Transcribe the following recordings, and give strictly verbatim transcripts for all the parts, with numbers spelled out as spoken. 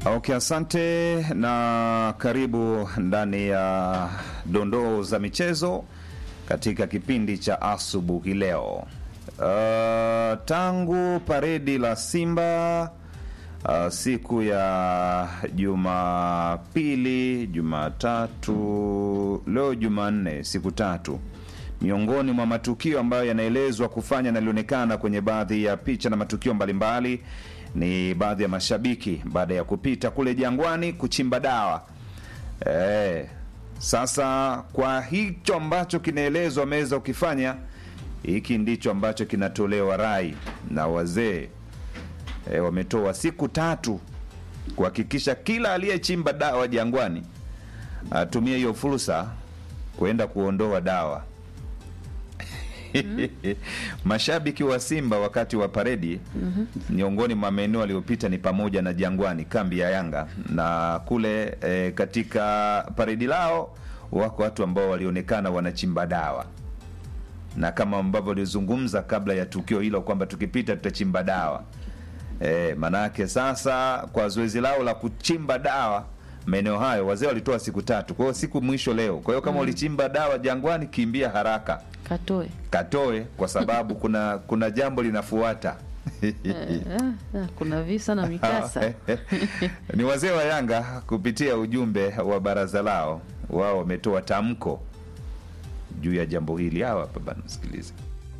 Okay, asante na karibu ndani ya dondoo za michezo katika kipindi cha asubuhi leo. Uh, tangu paredi la Simba uh, siku ya Jumapili, Jumatatu, leo Jumanne, siku tatu. Miongoni mwa matukio ambayo yanaelezwa kufanya na lionekana kwenye baadhi ya picha na matukio mbalimbali ni baadhi ya mashabiki baada ya kupita kule Jangwani kuchimba dawa. Eh, sasa kwa hicho ambacho kinaelezwa ameweza ukifanya, hiki ndicho ambacho kinatolewa rai na wazee. Eh, wametoa siku tatu kuhakikisha kila aliyechimba dawa Jangwani atumie hiyo fursa kwenda kuondoa dawa. Mm-hmm. Mashabiki wa Simba wakati wa paredi, mm-hmm, miongoni mwa maeneo aliyopita ni pamoja na Jangwani, kambi ya Yanga, na kule e, katika paredi lao wako watu ambao walionekana wanachimba dawa, na kama ambavyo walizungumza kabla ya tukio hilo kwamba tukipita tutachimba dawa. E, manake sasa kwa zoezi lao la kuchimba dawa maeneo hayo, wazee walitoa siku tatu. Kwa hiyo siku mwisho leo. Kwa hiyo kama mm, ulichimba dawa Jangwani, kimbia haraka. Katoe. Katoe kwa sababu kuna kuna jambo linafuata. Kuna visa na mikasa. Ni wazee wa Yanga kupitia ujumbe wa baraza lao, wao wametoa tamko juu ya jambo hili. Hawa hapa bana, sikilize.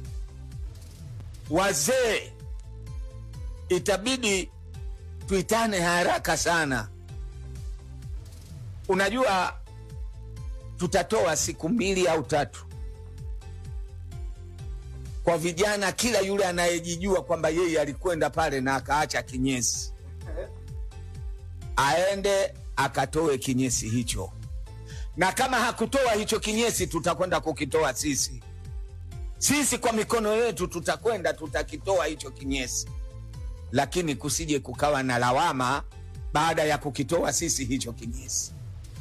Wazee, itabidi tuitane haraka sana. Unajua tutatoa siku mbili au tatu kwa vijana, kila yule anayejijua kwamba yeye alikwenda pale na akaacha kinyesi aende akatoe kinyesi hicho, na kama hakutoa hicho kinyesi tutakwenda kukitoa sisi. Sisi kwa mikono yetu tutakwenda tutakitoa hicho kinyesi, lakini kusije kukawa na lawama baada ya kukitoa sisi hicho kinyesi.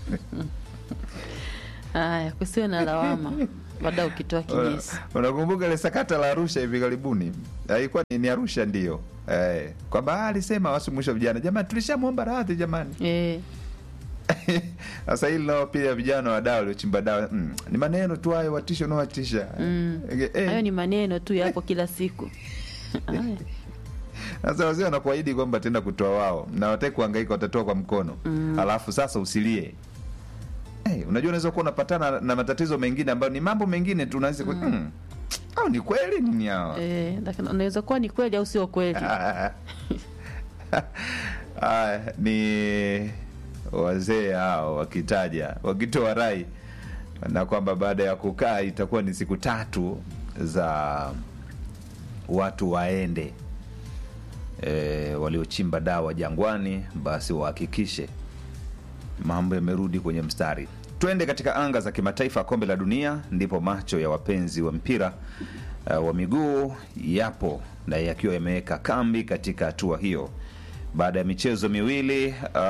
Haya, kusiwe na lawama baada ukitoa kinyesi. Unakumbuka ile sakata la Arusha hivi karibuni? Haikuwa ni Arusha ndio. Eh, kwamba alisema wasu mwisho vijana, jamani tulishamuomba radhi jamani. Eh. Sasa hili nao pia vijana wa dawa waliochimba dawa, mm, ni maneno tu hayo, watisho na watisha. Mm. Eh. Hayo ni maneno tu yapo kila siku. Sasa wazee wanakuahidi kwamba tenda kutoa wao na wataki kuhangaika, watatoa kwa mkono. Mm. Alafu sasa usilie. Hey, unajua unaweza kuwa unapatana na matatizo mengine ambayo ni mambo mengine tu unaweza mm. mm, au ni kweli nini hao? Eh, lakini unaweza kuwa ni kweli au sio kweli. Ah, ni wazee hao wakitaja, wakitoa rai na kwamba baada ya kukaa itakuwa ni siku tatu za watu waende e, waliochimba dawa Jangwani, basi wahakikishe mambo yamerudi kwenye mstari. Twende katika anga za kimataifa. Kombe la dunia ndipo macho ya wapenzi wa mpira uh, wa miguu yapo na yakiwa yameweka kambi katika hatua hiyo baada ya michezo miwili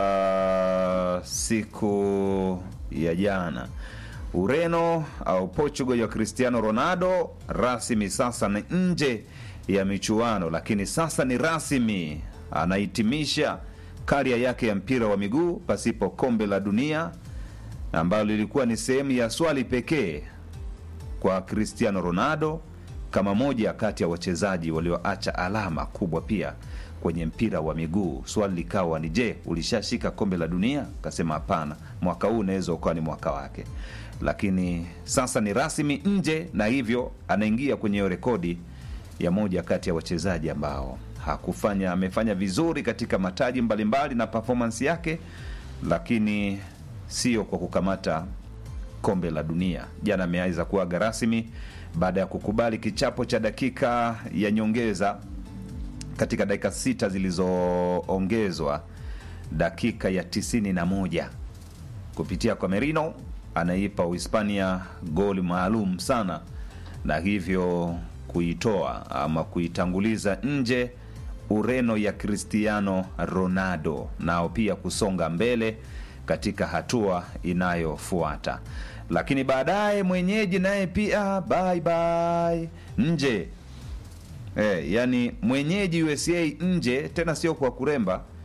uh, siku ya jana. Ureno au Portugal ya Cristiano Ronaldo rasmi sasa ni nje ya michuano, lakini sasa ni rasmi anahitimisha karia yake ya mpira wa miguu pasipo kombe la dunia, ambalo lilikuwa ni sehemu ya swali pekee kwa Cristiano Ronaldo kama moja kati ya wachezaji walioacha alama kubwa pia kwenye mpira wa miguu. Swali likawa ni je, ulishashika kombe la dunia? Kasema hapana, mwaka huu unaweza ukawa ni mwaka wake. Lakini sasa ni rasmi nje, na hivyo anaingia kwenye rekodi ya moja kati ya wachezaji ambao hakufanya amefanya vizuri katika mataji mbalimbali na performance yake, lakini sio kwa kukamata kombe la dunia. Jana ameanza kuaga rasmi baada ya kukubali kichapo cha dakika ya nyongeza katika dakika sita zilizoongezwa, dakika ya tisini na moja kupitia kwa Merino. Anaipa Uhispania goli maalum sana, na hivyo kuitoa ama kuitanguliza nje Ureno ya Cristiano Ronaldo, nao pia kusonga mbele katika hatua inayofuata. Lakini baadaye mwenyeji naye pia bye bye nje. Eh, yani mwenyeji U S A nje, tena sio kwa kuremba,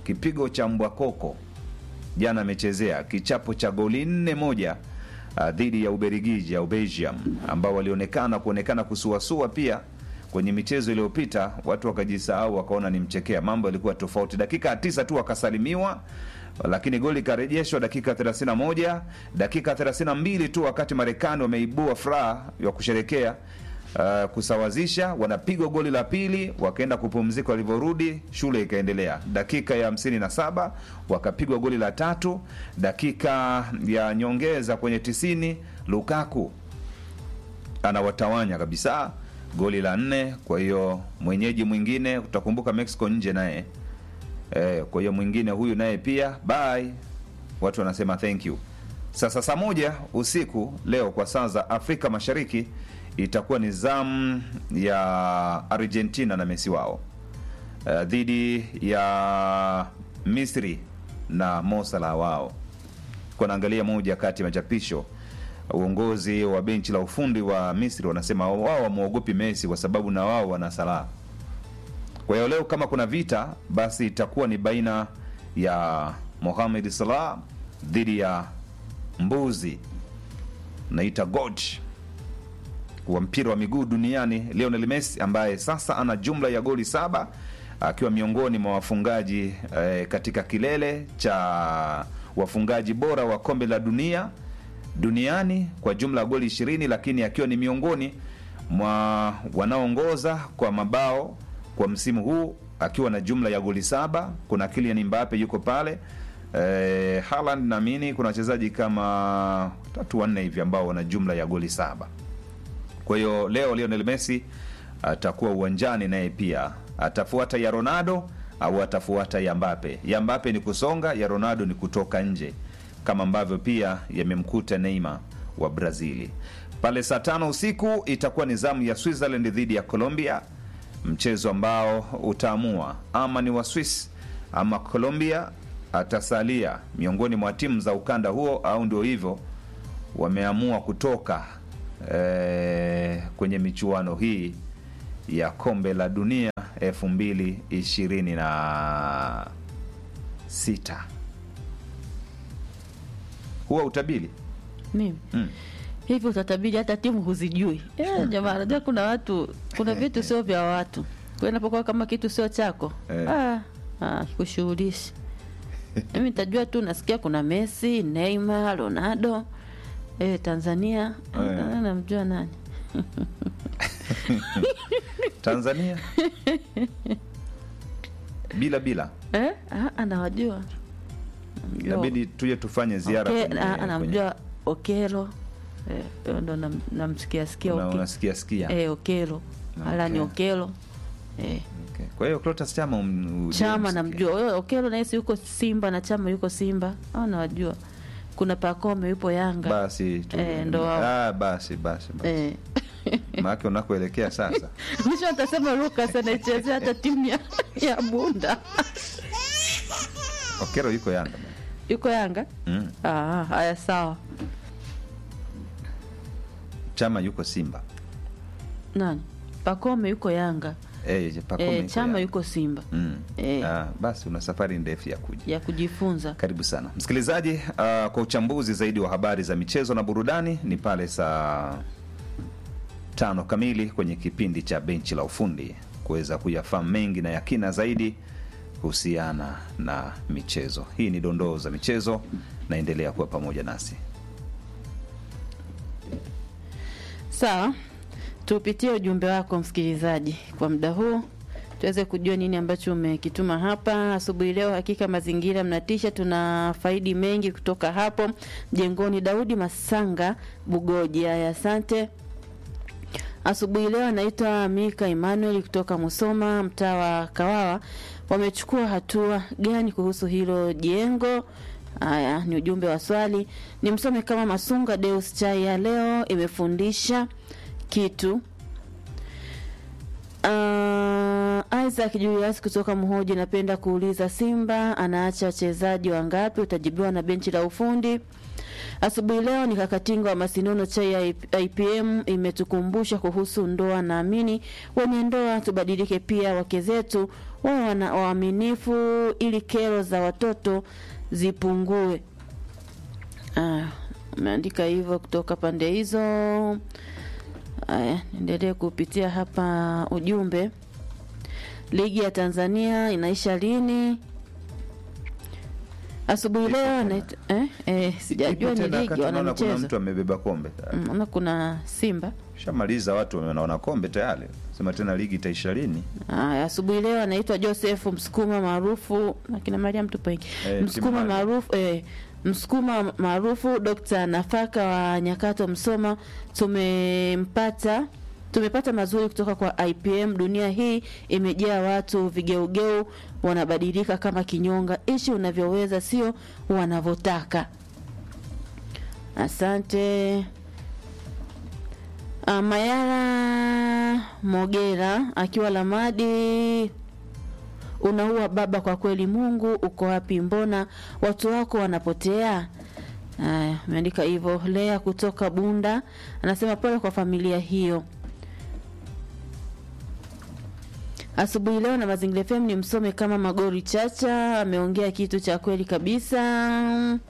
kipigo cha mbwa koko jana amechezea kichapo cha goli nne moja uh, dhidi ya Ubelgiji au Belgium, ambao walionekana kuonekana kusuasua pia kwenye michezo iliyopita. Watu wakajisahau, wakaona ni mchekea, mambo yalikuwa tofauti. Dakika tisa tu wakasalimiwa, lakini goli karejeshwa dakika thelathini na moja. Dakika thelathini na mbili tu wakati Marekani wameibua furaha ya kusherekea uh, kusawazisha, wanapigwa goli la pili, wakaenda kupumzika. Walivyorudi shule ikaendelea. Dakika ya hamsini na saba wakapigwa goli la tatu. Dakika ya nyongeza kwenye tisini Lukaku anawatawanya kabisa, goli la nne. Kwa hiyo mwenyeji mwingine, utakumbuka Mexico nje naye eh, kwa hiyo mwingine huyu naye pia bye, watu wanasema thank you. Sasa saa moja usiku leo kwa saa za Afrika Mashariki itakuwa ni zamu ya Argentina na Messi wao uh, dhidi ya Misri na Mo Salah wao. Kwa naangalia moja kati ya machapisho, uongozi wa benchi la ufundi wa Misri wanasema wao wamuogopi Messi kwa sababu na wao wana Salah. Kwa hiyo leo kama kuna vita, basi itakuwa ni baina ya Mohamed Salah dhidi ya mbuzi naita God wa mpira wa miguu duniani Lionel Messi, ambaye sasa ana jumla ya goli saba akiwa miongoni mwa wafungaji eh, katika kilele cha wafungaji bora wa kombe la dunia duniani kwa jumla ya goli ishirini, lakini akiwa ni miongoni mwa wanaoongoza kwa mabao kwa msimu huu akiwa na jumla ya goli saba. Kuna Kylian Mbappe yuko pale, eh, Haaland na mini, kuna wachezaji kama tatu wanne hivi ambao wana jumla ya goli saba. Kwa hiyo leo Lionel Messi atakuwa uwanjani, naye pia atafuata ya Ronaldo au atafuata ya Mbappe. Ya Mbappe ni kusonga, ya Ronaldo ni kutoka nje, kama ambavyo pia yamemkuta Neymar wa Brazili. Pale saa tano usiku itakuwa ni zamu ya Switzerland dhidi ya Colombia, mchezo ambao utaamua ama ni wa Swiss ama Colombia atasalia miongoni mwa timu za ukanda huo, au ndio hivyo wameamua kutoka e, kwenye michuano hii ya kombe la dunia elfu mbili ishirini na sita. Huwa utabili mimi mm. Hivi utatabiri hata timu huzijui. Eh, jamaa, unajua kuna watu, kuna vitu sio vya watu. Kwa inapokuwa kama kitu sio chako, eh. ah, ah kushughulisha. Mimi nitajua tu, nasikia kuna Messi, Neymar, Ronaldo. Eh, Tanzania, eh. Namjua nani? Tanzania? Bila bila. Eh? Ah, anawajua. Inabidi tuje tufanye ziara. Okay, kwenye, anamjua Okelo. Eh, ndo namsikia sikia okay. Unasikia sikia. Eh, Okelo. Okay. Alani Okelo. Eh. Okay. Kwa hiyo Clatous Chama um, Chama namjua. Wewe Okelo naye yuko Simba na Chama yuko Simba. Au nawajua. Kuna Pacome yupo Yanga. Basi tu. Eh, ndo ah basi basi basi. Eh. Maana unakoelekea sasa. Mwisho atasema Lucas anachezea hata timu ya, ya Bunda. Okelo yuko Yanga. Yuko Yanga? Mm. Ah, haya sawa. Chama yuko Simba. Nani? Pacome yuko Yanga. Eh, Pacome eh, Chama Yanga. Yuko Simba. Mm. Eh. Ah, basi una safari ndefu ya kuja. Ya kujifunza. Karibu sana. Msikilizaji, uh, kwa uchambuzi zaidi wa habari za michezo na burudani ni pale saa tano kamili kwenye kipindi cha Benchi la Ufundi, kuweza kuyafahamu mengi na yakina zaidi kuhusiana na michezo. Hii ni dondoo za michezo, naendelea kuwa pamoja nasi. Sawa, tupitie ujumbe wako msikilizaji kwa muda huu tuweze kujua nini ambacho umekituma hapa asubuhi leo. Hakika mazingira mnatisha, tuna faidi mengi kutoka hapo Jengoni. Daudi Masanga Bugoji, haya asante. Asubuhi leo anaitwa Mika Emmanuel kutoka Musoma, mtaa wa Kawawa. Wamechukua hatua gani kuhusu hilo jengo? Haya ni ujumbe wa swali. Ni msome kama Masunga Deus. Chai ya leo imefundisha kitu. Uh, Isaac Julius kutoka Muhoji, napenda kuuliza Simba anaacha wachezaji wangapi? Utajibiwa na benchi la ufundi. Asubuhi leo ni Kakatinga wa Masinono, chai ya I P M imetukumbusha kuhusu ndoa. Naamini wenye ndoa tubadilike pia, wake zetu wao wana waaminifu ili kero za watoto zipungue. Ah, umeandika hivyo kutoka pande hizo. Aya, endelee kupitia hapa ujumbe. Ligi ya Tanzania inaisha lini? Asubuhi leo na eh, eh sijajua ni ligi wana mchezo. Kuna mtu amebeba kombe. Mm, kuna Simba. Shamaliza watu wanaona kombe tayari. Sema tena ligi itaisha lini? Ah, asubuhi leo anaitwa Joseph Msukuma maarufu na kina Mariam tupo hiki. Eh, Msukuma maarufu eh Msukuma maarufu Dokta Nafaka wa Nyakato Msoma. Tumempata tumepata mazuri kutoka kwa I P M. Dunia hii imejaa watu vigeugeu, wanabadilika kama kinyonga. Ishi unavyoweza, sio wanavyotaka. Asante. Uh, Mayara Mogera akiwa Lamadi, unaua baba kwa kweli. Mungu uko wapi? Mbona watu wako wanapotea? Haya, ameandika hivyo. Lea kutoka Bunda anasema pole kwa familia hiyo. Asubuhi leo na Mazingira F M ni msome kama Magori Chacha ameongea kitu cha kweli kabisa.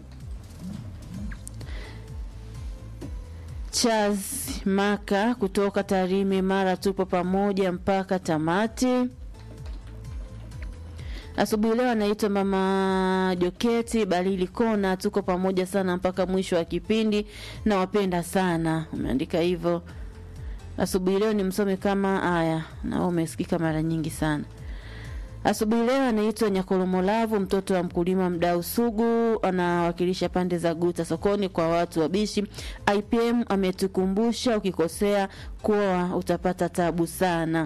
Chaz Maka kutoka Tarime Mara, tupo pamoja mpaka tamati. Asubuhi leo anaitwa Mama Joketi Balili Kona, tuko pamoja sana mpaka mwisho wa kipindi na wapenda sana. Umeandika hivyo. Asubuhi leo ni msome kama haya na umesikika mara nyingi sana. Asubuhi leo anaitwa Nyakolomolavu, mtoto wa mkulima mdau sugu, anawakilisha pande za Guta sokoni kwa watu wabishi. I P M ametukumbusha ukikosea kuoa utapata tabu sana.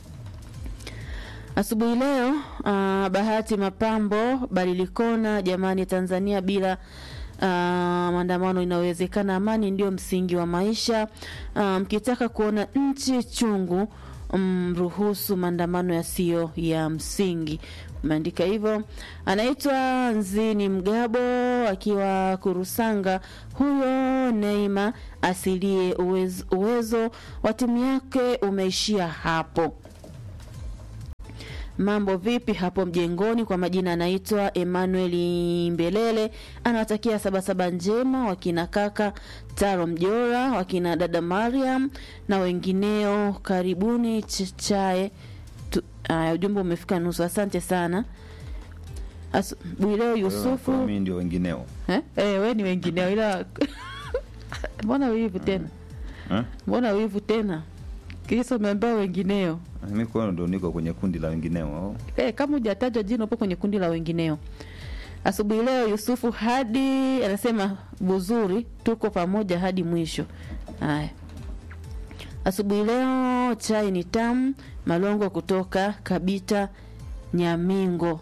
Asubuhi leo uh, Bahati Mapambo Balilikona, jamani Tanzania bila Uh, maandamano inawezekana, amani ndio msingi wa maisha. Mkitaka um, kuona nchi chungu mruhusu um, maandamano yasiyo ya msingi. Umeandika hivyo. Anaitwa Nzini Mgabo akiwa Kurusanga. Huyo Neima asilie, uwezo, uwezo wa timu yake umeishia hapo. Mambo vipi hapo mjengoni? Kwa majina anaitwa Emmanuel Mbelele, anawatakia saba saba njema wakina kaka Taro Mjora, wakina dada Mariam na wengineo. Karibuni chichae. Uh, ujumbe umefika nusu. Asante sana. Asubuhi leo Yusufu. Mimi ndio wengineo. Eh? Eh, wewe ni wengineo ila mbona wivu tena? Eh? Mbona wivu tena? Kisa umeambia wengineo. Mimi kwa ndo niko kwenye kundi la wengineo. Eh, kama hujatajwa jina upo kwenye kundi la wengineo. Asubuhi leo Yusufu hadi anasema buzuri, tuko pamoja hadi mwisho. Haya. Asubuhi leo chai ni tamu, Malongo kutoka Kabita Nyamingo.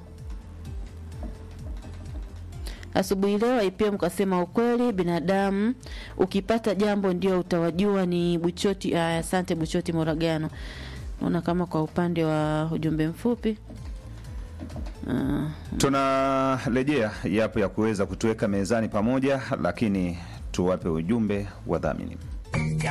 Asubuhi leo I P M kasema ukweli, binadamu ukipata jambo ndio utawajua. Ni Buchoti. Aya, asante Buchoti Moragano. Naona kama kwa upande wa ujumbe mfupi uh, tunarejea yapo ya kuweza kutuweka mezani pamoja, lakini tuwape ujumbe wa dhamini.